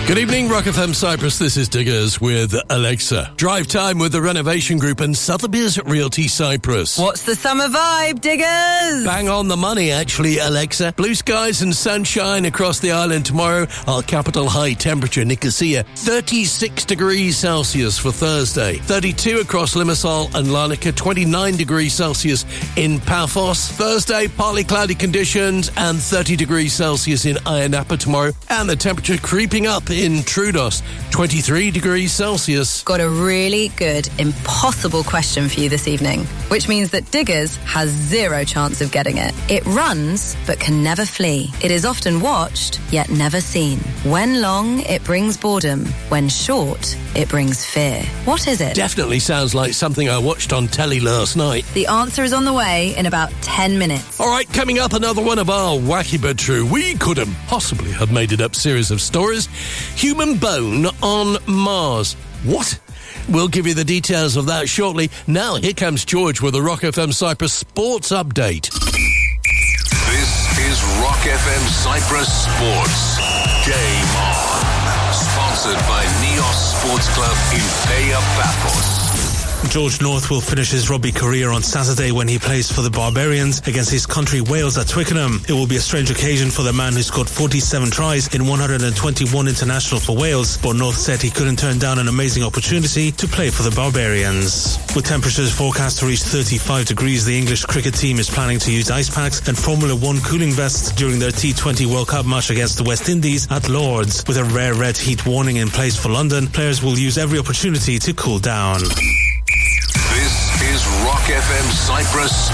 Good evening, Rock FM Cyprus. This is Diggers with Alexa. Drive time with the Renovation Group and Sotheby's Realty Cyprus. What's the summer vibe, Diggers? Bang on the money, actually, Alexa. Blue skies and sunshine across the island tomorrow. Our capital high temperature, Nicosia, 36 degrees Celsius for Thursday. 32 across Limassol and Larnaca, 29 degrees Celsius in Paphos. Thursday, partly cloudy conditions and 30 degrees Celsius in Ayia Napa tomorrow. And the temperature creeping up in Troodos, 23 degrees Celsius. Got a really good, impossible question for you this evening, which means that Diggers has zero chance of getting it. It runs, but can never flee. It is often watched, yet never seen. When long, it brings boredom. When short, it brings fear. What is it? Definitely sounds like something I watched on telly last night. The answer is on the way in about 10 minutes. All right, coming up, another one of our wacky but true, we couldn't possibly have made it up series of stories. Human bone on Mars. What? We'll give you the details of that shortly. Now, here comes George with the Rock FM Cyprus Sports Update. This is Rock FM Cyprus Sports. Game on. Sponsored by Neos Sports Club in Paya Paphos. George North will finish his rugby career on Saturday when he plays for the Barbarians against his country Wales at Twickenham. It will be a strange occasion for the man who scored 47 tries in 121 international for Wales, but North said he couldn't turn down an amazing opportunity to play for the Barbarians. With temperatures forecast to reach 35 degrees, the English cricket team is planning to use ice packs and Formula 1 cooling vests during their T20 World Cup match against the West Indies at Lords. With a rare red heat warning in place for London, players will use every opportunity to cool down. This is Rock FM Cyprus